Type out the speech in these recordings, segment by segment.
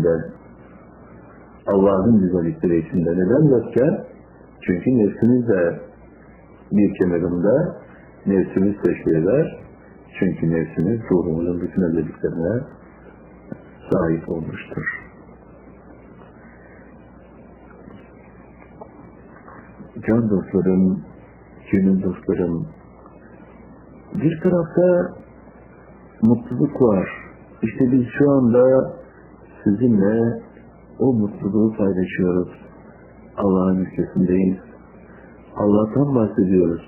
içinde. Allah'ın güzellikleri içinde. Neden başka? Çünkü nefsimiz de bir kenarında, nefsimiz teşkil eder. Çünkü nefsimiz ruhumuzun bütün özelliklerine sahip olmuştur. Can dostlarım, gönül dostlarım, bir tarafta mutluluk var. İşte biz şu anda sizinle o mutluluğu paylaşıyoruz. Allah'ın ülkesindeyiz. Allah'tan bahsediyoruz.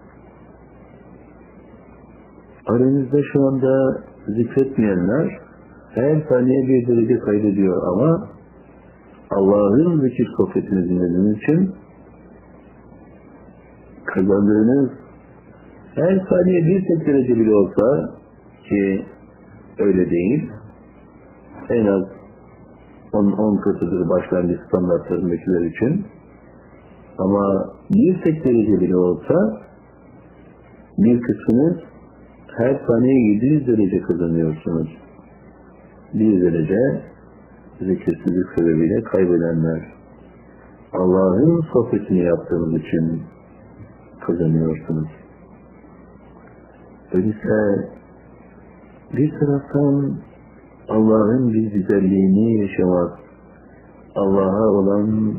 Aranızda şu anda zikretmeyenler her saniye bir derece kaydediyor ama Allah'ın zikir sohbetini dinlediğiniz için kazandığınız her saniye bir tek derece bile olsa, ki öyle değil, en az 10 katıdır başlangıç standartlarındakiler için, ama bir tek derece bile olsa bir kısmınız her saniye 700 derece kazanıyorsunuz. Bir derece zikrsizlik sebebiyle kaybedenler. Allah'ın sohbetini yaptığınız için kazanıyorsunuz. Öyleyse bir taraftan Allah'ın bir güzelliğini yaşamak, Allah'a olan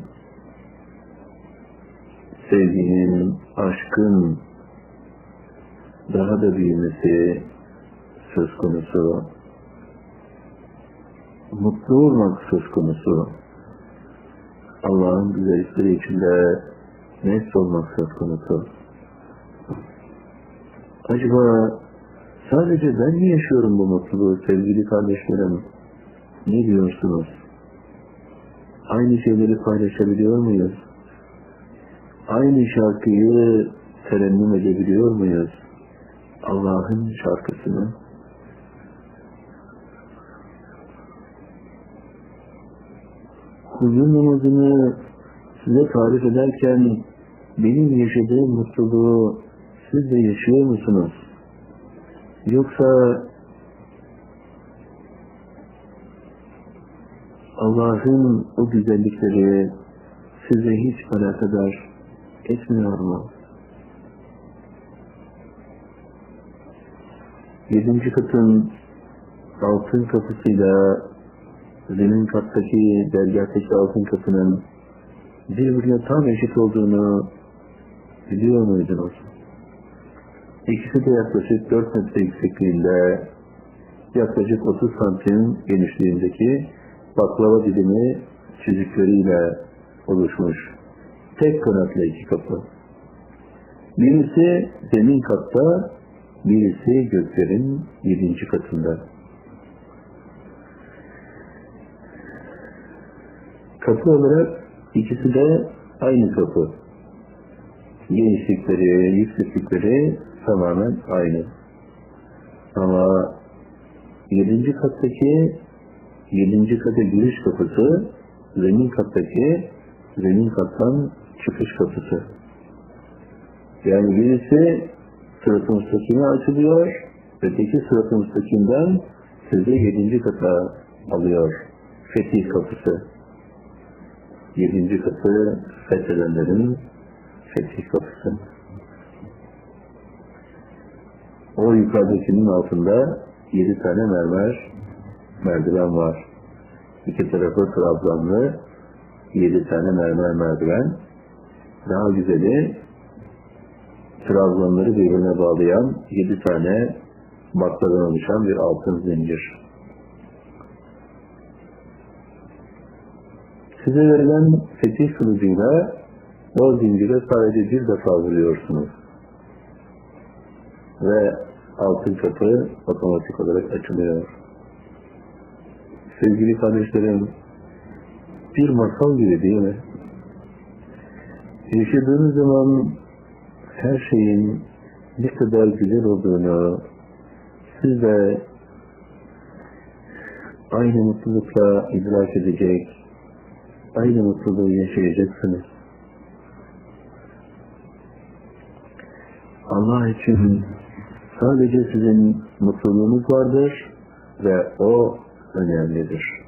sevginin, aşkın daha da büyümesi söz konusu, mutlu olmak söz konusu, Allah'ın güzellikleri içinde nefs olmak söz konusu. Acaba sadece ben mi yaşıyorum bu mutluluğu sevgili kardeşlerim? Ne diyorsunuz? Aynı şeyleri paylaşabiliyor muyuz? Aynı şarkıyı terennüm edebiliyor muyuz? Allah'ın şarkısını. Huzur namazını size tarif ederken benim yaşadığım mutluluğu siz de yaşıyor musunuz? Yoksa Allah'ın o güzellikleri size hiç alakadar etmiyor mu? 7. katın altın kapısıyla zemin kattaki dergahtaki altın kapının birbirine tam eşit olduğunu biliyor muydunuz? İkisi de yaklaşık 4 metre yüksekliğinde, yaklaşık 30 santim genişliğindeki baklava dilimi çizikleriyle oluşmuş tek kanatlı iki kapı. Birisi zemin katta, birisi göklerin 7. katında. Kapı olarak ikisi de aynı kapı. Genişlikleri, yükseklikleri tamamen aynı. Ama 7. kattaki 7. kata giriş kapısı, zemin kattaki zemin kattan çıkış kapısı. Yani birisi sırat-ı müstakime açılıyor, öteki sırat-ı müstakimden sizi 7. kata alıyor. Fetih kapısı. 7. katı fethedenlerin fetih kapısı. O yukarıdakinin altında 7 tane merdiven var. İki tarafı trabzanlı 7 tane merdiven. Daha güzeli trabzanları birbirine bağlayan 7 tane bakladan oluşan bir altın zincir. Size verilen fetih kılıcıyla o zincire sadece bir defa vuruyorsunuz. Ve altın kapı otomatik olarak açılıyor. Sevgili kardeşlerim, bir masal gibi değil mi? Yaşadığınız zaman her şeyin ne kadar güzel olduğunu siz de aynı mutlulukla idrak edecek, aynı mutluluğu yaşayacaksınız. Allah için sadece sizin mutluluğunuz vardır ve o önemlidir.